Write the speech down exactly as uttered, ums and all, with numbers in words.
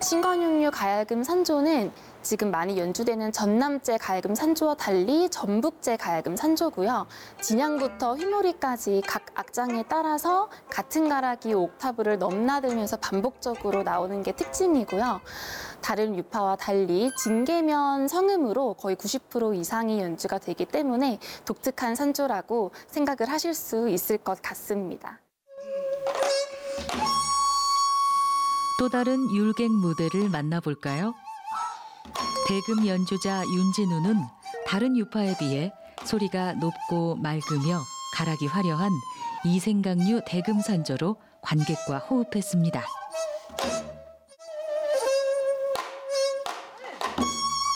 신건육류 가야금 산조는 지금 많이 연주되는 전남제 가야금 산조와 달리 전북제 가야금 산조고요. 진양부터 휘모리까지 각 악장에 따라서 같은 가락이 옥타브를 넘나들면서 반복적으로 나오는 게 특징이고요. 다른 유파와 달리 징계면 성음으로 거의 구십 퍼센트 이상이 연주가 되기 때문에 독특한 산조라고 생각을 하실 수 있을 것 같습니다. 또 다른 율객 무대를 만나볼까요? 대금 연주자 윤진우는 다른 유파에 비해 소리가 높고 맑으며 가락이 화려한 이생각류 대금 산조로 관객과 호흡했습니다.